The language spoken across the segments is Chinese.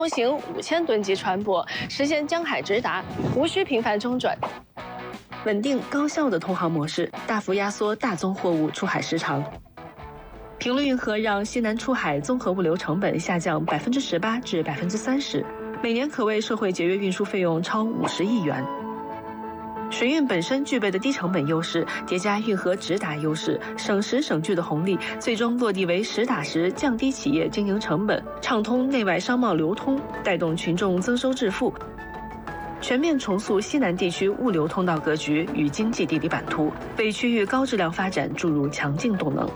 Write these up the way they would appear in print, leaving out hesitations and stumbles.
拖行5000吨级船舶，实现江海直达，无需频繁中转。稳定高效的通航模式，大幅压缩大宗货物出海时长。平陆运河让西南出海综合物流成本下降18%至30%，每年可为社会节约运输费用超50亿元。水运本身具备的低成本优势，叠加运河直达优势，省时省距的红利，最终落地为实打实降低企业经营成本，畅通内外商贸流通，带动群众增收致富，全面重塑西南地区物流通道格局与经济地理版图，为区域高质量发展注入强劲动能。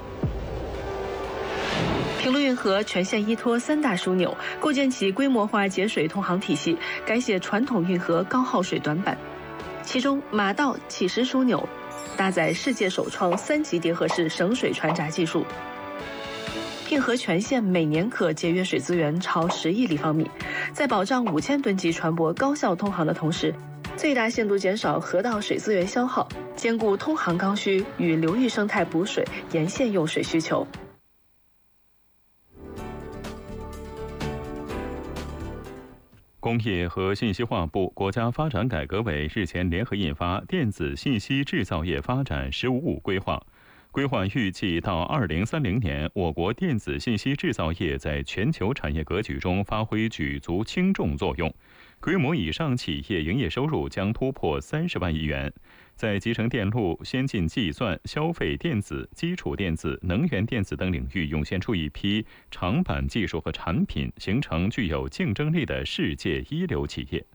平陆运河全线依托3大枢纽，构建起规模化节水通航体系，改写传统运河高耗水短板。其中，马道起石枢纽搭载世界首创3级叠合式省水船闸技术，运河全线每年可节约水资源超10亿立方米，在保障5000吨级船舶高效通航的同时，最大限度减少河道水资源消耗，兼顾通航刚需与流域生态补水、沿线用水需求。 工业和信息化部、国家发展改革委日前联合印发《电子信息制造业发展“十五五”规划》，规划预计到2030年，我国电子信息制造业在全球产业格局中发挥举足轻重作用，规模以上企业营业收入将突破30万亿元。在集成电路、先进计算、消费电子、基础电子、能源电子等领域涌现出一批长板技术和产品，形成具有竞争力的世界一流企业。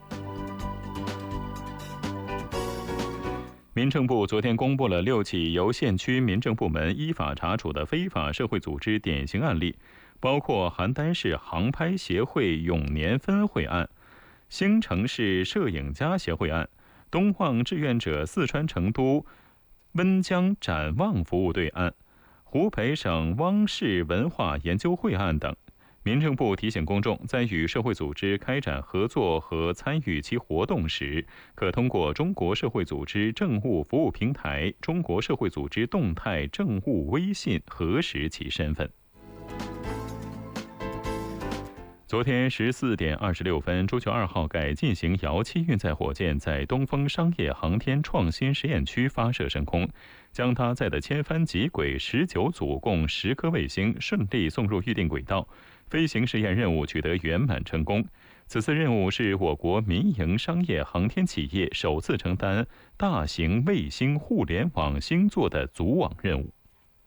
民政部昨天公布了6起由县区民政部门依法查处的非法社会组织典型案例，包括邯郸市航拍协会永年分会案、兴城市摄影家协会案、东望志愿者四川成都温江展望服务队案、湖北省汪氏文化研究会案等。民政部提醒公众，在与社会组织开展合作和参与其活动时，可通过中国社会组织政务服务平台、中国社会组织动态政务微信核实其身份。昨天14点26分，朱雀2号改进型遥7运载火箭在东风商业航天创新实验区发射升空，将搭载的千帆极轨19组共10颗卫星顺利送入预定轨道，飞行实验任务取得圆满成功。此次任务是我国民营商业航天企业首次承担大型卫星互联网星座的组网任务。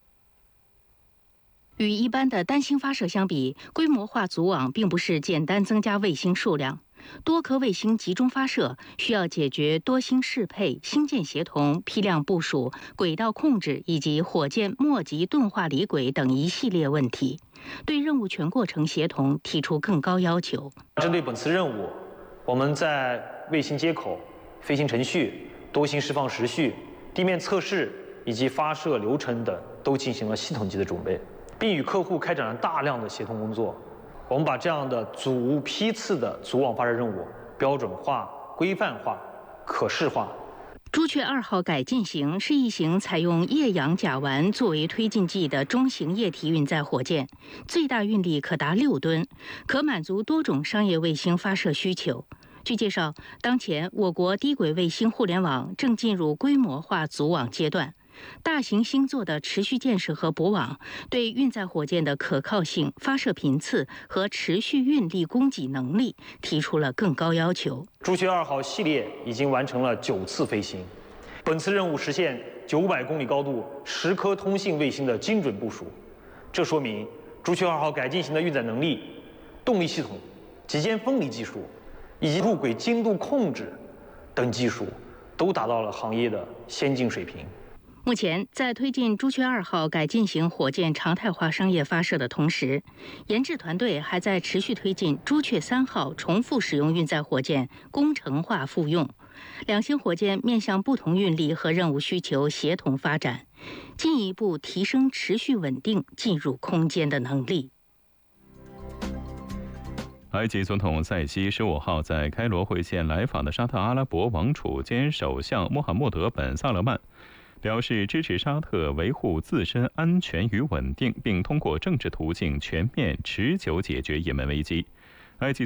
与一般的单星发射相比，规模化组网并不是简单增加卫星数量。多颗卫星集中发射，需要解决多星适配、星舰协同、批量部署、轨道控制以及火箭末级钝化离轨等一系列问题，对任务全过程协同提出更高要求。 针对本次任务，我们在卫星接口、飞行程序、多星释放时序、地面测试以及发射流程等都进行了系统级的准备，并与客户开展了大量的协同工作。我们把这样的组批次的组网发射任务标准化、规范化、可视化。 朱雀2号改进型是一型采用液氧甲烷作为推进剂的中型液体运载火箭，最大运力可达6吨，可满足多种商业卫星发射需求。据介绍，当前我国低轨卫星互联网正进入规模化组网阶段。大型星座的持续建设和补网，对运载火箭的可靠性、发射频次和持续运力供给能力提出了更高要求。 朱雀2号系列已经完成了9次飞行，本次任务实现900公里高度、10颗通信卫星的精准部署。这说明朱雀2号改进型的运载能力、动力系统、极间分离技术以及路轨精度控制等技术都达到了行业的先进水平。 目前，在推进朱雀2号改进型火箭常态化商业发射的同时，研制团队还在持续推进朱雀3号重复使用运载火箭工程化复用，两型火箭面向不同运力和任务需求协同发展，进一步提升持续稳定进入空间的能力。 埃及总统塞西15号在开罗会见来访的沙特阿拉伯王储兼首相穆罕默德·本·萨勒曼，表示支持沙特维护自身安全与稳定，并通过政治途径全面持久解决也门危机。埃及